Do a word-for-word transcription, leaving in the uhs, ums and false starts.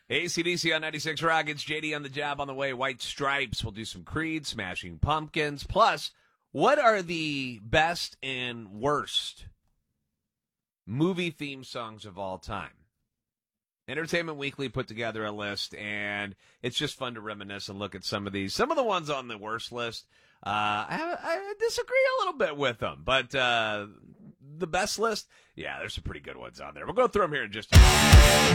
A C D C on ninety-six Rock. It's J D on the job on the way. White Stripes. We'll do some Creed, Smashing Pumpkins. Plus, what are the best and worst movie theme songs of all time? Entertainment Weekly put together a list, and it's just fun to reminisce and look at some of these. Some of the ones on the worst list, uh, I, I disagree a little bit with them, but uh, the best list, yeah, there's some pretty good ones on there. We'll go through them here in just a minute.